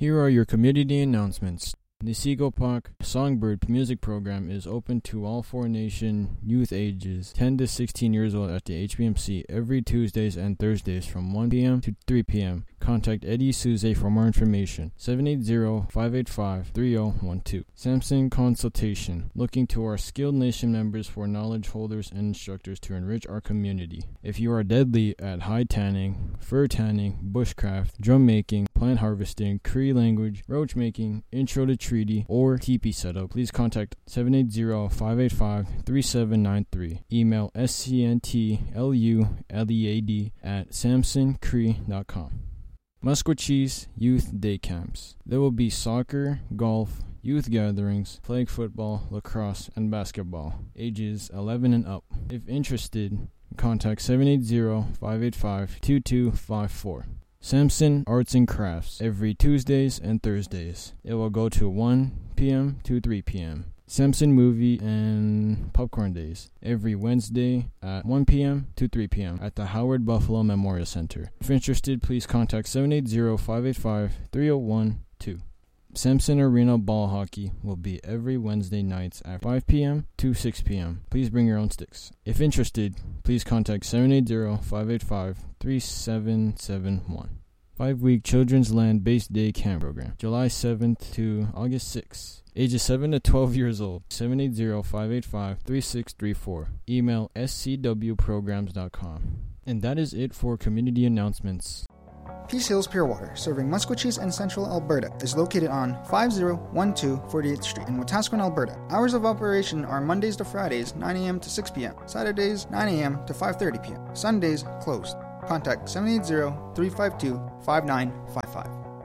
Here are your community announcements. The Sigopak Songbird music program is open to all 4 Nation youth ages 10 to 16 years old at the HBMC every Tuesdays and Thursdays from 1 p.m. to 3 p.m. Contact Eddie Souze for more information. 780-585-3012. Samson Consultation. Looking to our skilled Nation members for knowledge holders and instructors to enrich our community. If you are deadly at hide tanning, fur tanning, bushcraft, drum making, plant harvesting, Cree language, roach making, intro to treaty, or teepee setup, please contact 780-585-3793. Email scntlulead@samsoncree.com. Musquecheese Youth Day Camps. There will be soccer, golf, youth gatherings, flag football, lacrosse, and basketball, ages 11 and up. If interested, contact 780-585-2254. Samson Arts and Crafts, every Tuesdays and Thursdays. It will go to 1 p.m. to 3 p.m. Samson Movie and Popcorn Days, every Wednesday at 1 p.m. to 3 p.m. at the Howard Buffalo Memorial Center. If interested, please contact 780-585-3012. Samson Arena Ball Hockey will be every Wednesday nights at 5 p.m. to 6 p.m. Please bring your own sticks. If interested, please contact 780-585-3771. 5-week Children's Land-Based Day Camp Program, July 7th to August 6th. Ages 7 to 12 years old. 780-585-3634. Email scwprograms.com. And that is it for community announcements. Peace Hills Pure Water, serving Musquecheese and Central Alberta, is located on 5012 48th Street in Wetaskiwin, Alberta. Hours of operation are Mondays to Fridays, 9 a.m. to 6 p.m., Saturdays, 9 a.m. to 5:30 p.m., Sundays, closed. Contact 780-352-5955.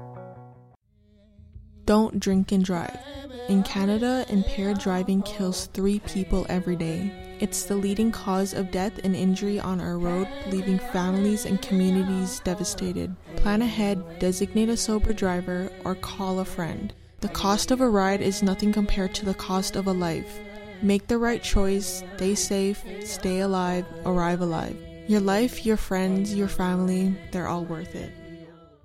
Don't drink and drive. In Canada, impaired driving kills 3 people every day. It's the leading cause of death and injury on our road, leaving families and communities devastated. Plan ahead, designate a sober driver, or call a friend. The cost of a ride is nothing compared to the cost of a life. Make the right choice, stay safe, stay alive, arrive alive. Your life, your friends, your family, they're all worth it.